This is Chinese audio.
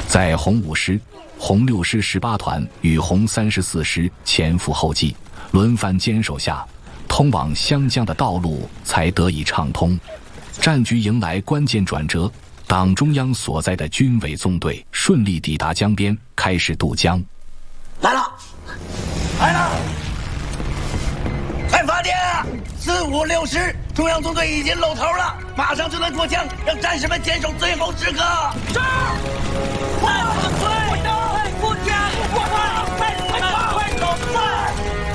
在红5师、红6师18团与红34师前赴后继，轮番坚守下，通往湘江的道路才得以畅通。战局迎来关键转折，党中央所在的军委纵队顺利抵达江边，开始渡江。 来了，来了！快发电啊！4、5、6师中央纵队已经露头了，马上就能过江，让战士们坚守最后时刻。是，快！